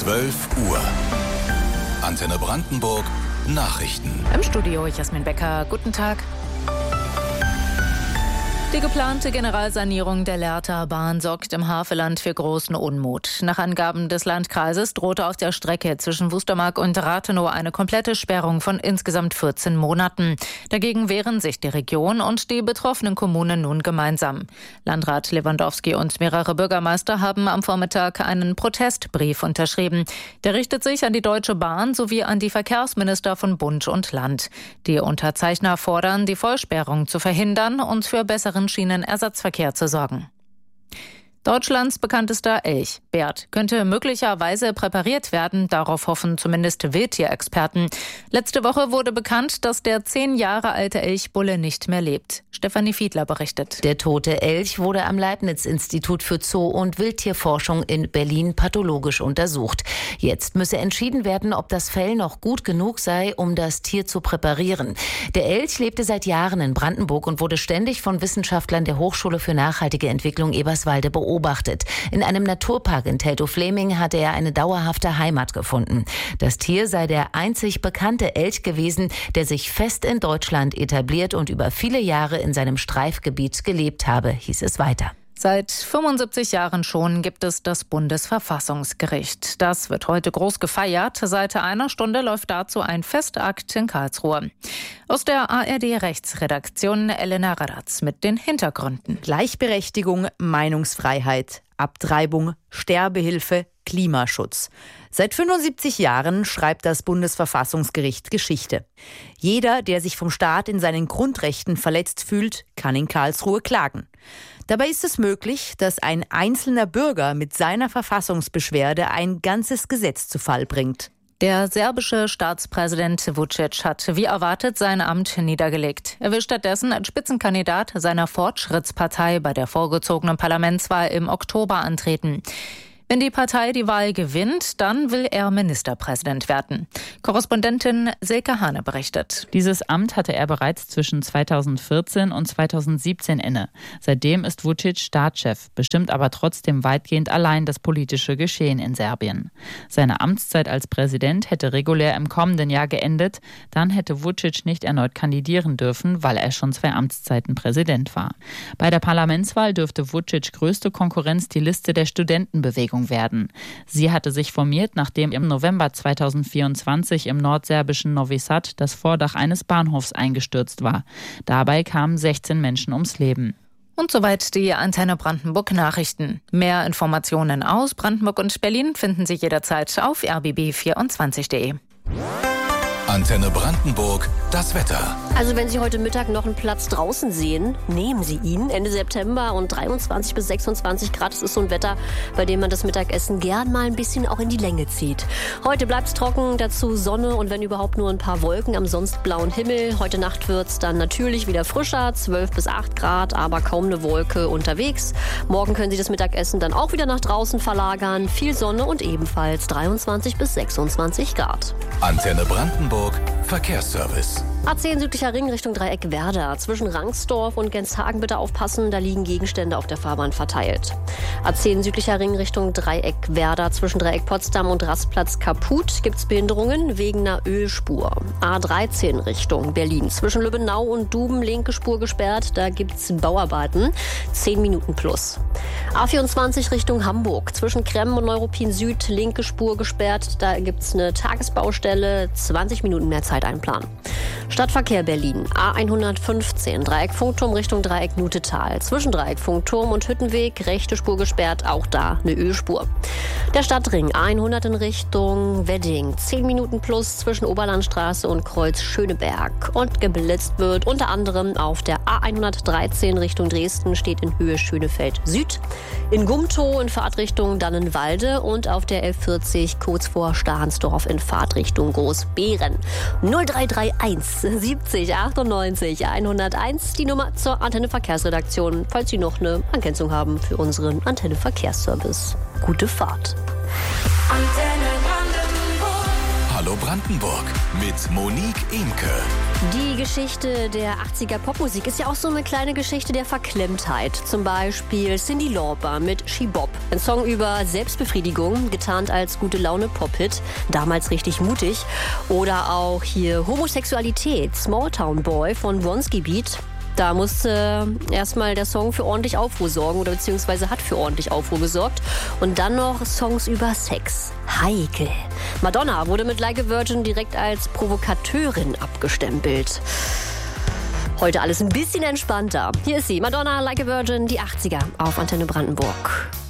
12 Uhr. Antenne Brandenburg Nachrichten. Im Studio Jasmin Becker. Guten Tag. Die geplante Generalsanierung der Lehrter-Bahn sorgt im Havelland für großen Unmut. Nach Angaben des Landkreises drohte auf der Strecke zwischen Wustermark und Rathenow eine komplette Sperrung von insgesamt 14 Monaten. Dagegen wehren sich die Region und die betroffenen Kommunen nun gemeinsam. Landrat Lewandowski und mehrere Bürgermeister haben am Vormittag einen Protestbrief unterschrieben. Der richtet sich an die Deutsche Bahn sowie an die Verkehrsminister von Bund und Land. Die Unterzeichner fordern, die Vollsperrung zu verhindern und für bessere Schienenersatzverkehr zu sorgen. Deutschlands bekanntester Elch, Bert, könnte möglicherweise präpariert werden. Darauf hoffen zumindest Wildtierexperten. Letzte Woche wurde bekannt, dass der 10 Jahre alte Elchbulle nicht mehr lebt. Stefanie Fiedler berichtet. Der tote Elch wurde am Leibniz-Institut für Zoo- und Wildtierforschung in Berlin pathologisch untersucht. Jetzt müsse entschieden werden, ob das Fell noch gut genug sei, um das Tier zu präparieren. Der Elch lebte seit Jahren in Brandenburg und wurde ständig von Wissenschaftlern der Hochschule für nachhaltige Entwicklung Eberswalde beobachtet. In einem Naturpark in Teltow-Fleming hatte er eine dauerhafte Heimat gefunden. Das Tier sei der einzig bekannte Elch gewesen, der sich fest in Deutschland etabliert und über viele Jahre in seinem Streifgebiet gelebt habe, hieß es weiter. Seit 75 Jahren schon gibt es das Bundesverfassungsgericht. Das wird heute groß gefeiert. Seit einer Stunde läuft dazu ein Festakt in Karlsruhe. Aus der ARD-Rechtsredaktion Elena Radatz mit den Hintergründen. Gleichberechtigung, Meinungsfreiheit, Abtreibung, Sterbehilfe, Klimaschutz. Seit 75 Jahren schreibt das Bundesverfassungsgericht Geschichte. Jeder, der sich vom Staat in seinen Grundrechten verletzt fühlt, kann in Karlsruhe klagen. Dabei ist es möglich, dass ein einzelner Bürger mit seiner Verfassungsbeschwerde ein ganzes Gesetz zu Fall bringt. Der serbische Staatspräsident Vučić hat wie erwartet sein Amt niedergelegt. Er will stattdessen als Spitzenkandidat seiner Fortschrittspartei bei der vorgezogenen Parlamentswahl im Oktober antreten. Wenn die Partei die Wahl gewinnt, dann will er Ministerpräsident werden. Korrespondentin Silke Hane berichtet. Dieses Amt hatte er bereits zwischen 2014 und 2017 inne. Seitdem ist Vučić Staatschef, bestimmt aber trotzdem weitgehend allein das politische Geschehen in Serbien. Seine Amtszeit als Präsident hätte regulär im kommenden Jahr geendet. Dann hätte Vučić nicht erneut kandidieren dürfen, weil er schon 2 Amtszeiten Präsident war. Bei der Parlamentswahl dürfte Vučić größte Konkurrenz die Liste der Studentenbewegung werden. Sie hatte sich formiert, nachdem im November 2024 im nordserbischen Novi Sad das Vordach eines Bahnhofs eingestürzt war. Dabei kamen 16 Menschen ums Leben. Und soweit die Antenne Brandenburg Nachrichten. Mehr Informationen aus Brandenburg und Berlin finden Sie jederzeit auf rbb24.de. Antenne Brandenburg, das Wetter. Also wenn Sie heute Mittag noch einen Platz draußen sehen, nehmen Sie ihn. Ende September und 23 bis 26 Grad. Das ist so ein Wetter, bei dem man das Mittagessen gern mal ein bisschen auch in die Länge zieht. Heute bleibt es trocken, dazu Sonne und wenn überhaupt nur ein paar Wolken am sonst blauen Himmel. Heute Nacht wird es dann natürlich wieder frischer, 12 bis 8 Grad, aber kaum eine Wolke unterwegs. Morgen können Sie das Mittagessen dann auch wieder nach draußen verlagern. Viel Sonne und ebenfalls 23 bis 26 Grad. Antenne Brandenburg Verkehrsservice. A10 südlicher Ring Richtung Dreieck Werder. Zwischen Rangsdorf und Genshagen bitte aufpassen, da liegen Gegenstände auf der Fahrbahn verteilt. A10 südlicher Ring Richtung Dreieck Werder. Zwischen Dreieck Potsdam und Rastplatz Kaput gibt's Behinderungen wegen einer Ölspur. A13 Richtung Berlin. Zwischen Lübbenau und Duben linke Spur gesperrt, da gibt's Bauarbeiten. 10 Minuten plus. A24 Richtung Hamburg. Zwischen Kremmen und Neuruppin Süd linke Spur gesperrt, da gibt's eine Tagesbaustelle. 20 Minuten mehr Zeit einplanen. Stadtverkehr Berlin, A115, Dreieck Funkturm Richtung Dreieck Nutetal. Zwischen Dreieck Funkturm und Hüttenweg, rechte Spur gesperrt, auch da eine Ölspur. Der Stadtring, A100 in Richtung Wedding, 10 Minuten plus zwischen Oberlandstraße und Kreuz Schöneberg. Und geblitzt wird unter anderem auf der A113 Richtung Dresden, steht in Höhe Schönefeld Süd. In Gumtow in Fahrtrichtung Dannenwalde und auf der L40 kurz vor Stahnsdorf in Fahrtrichtung Großbeeren. 0331 70 98 101, die Nummer zur Antenne Verkehrsredaktion, falls Sie noch eine Ergänzung haben für unseren Antenne Verkehrsservice. Gute Fahrt. Antenne Brandenburg. Hallo Brandenburg mit Monique Imke. Die Geschichte der 80er Popmusik ist ja auch so eine kleine Geschichte der Verklemmtheit. Zum Beispiel Cyndi Lauper mit She Bop. Ein Song über Selbstbefriedigung, getarnt als gute Laune Pop-Hit. Damals richtig mutig. Oder auch hier Homosexualität, Small Town Boy von Wronski Beat. Da musste erstmal der Song für ordentlich Aufruhr sorgen oder beziehungsweise hat für ordentlich Aufruhr gesorgt. Und dann noch Songs über Sex. Heikel. Madonna wurde mit Like a Virgin direkt als Provokateurin abgestempelt. Heute alles ein bisschen entspannter. Hier ist sie, Madonna, Like a Virgin, die 80er auf Antenne Brandenburg.